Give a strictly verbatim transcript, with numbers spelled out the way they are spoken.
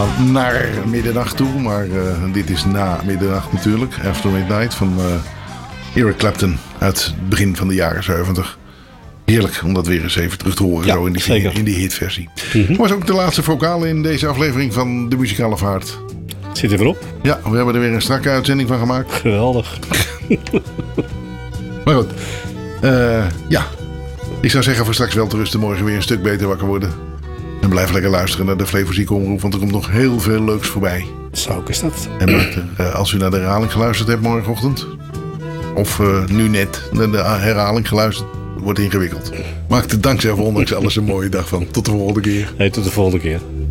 gaan naar middernacht toe. Maar uh, dit is na middernacht natuurlijk. After Midnight van uh, Eric Clapton uit het begin van de jaren zeventig. Heerlijk om dat weer eens even terug te horen. Ja, zo in die, zeker. in die hitversie. Mm-hmm. Was ook de laatste vocale in deze aflevering van De Muzikale Vaart. Zit er weer op. Ja, we hebben er weer een strakke uitzending van gemaakt. Geweldig. Maar goed. Uh, ja. Ik zou zeggen voor straks wel te rusten. Morgen weer een stuk beter wakker worden. En blijf lekker luisteren naar de Flevozieke Omroep. Want er komt nog heel veel leuks voorbij. Zo is dat. En maakt er, uh, als u naar de herhaling geluisterd hebt morgenochtend. Of uh, nu net naar de herhaling geluisterd. Wordt ingewikkeld. Maak er dankzij of ondanks alles een mooie dag van. Tot de volgende keer. Hey, tot de volgende keer.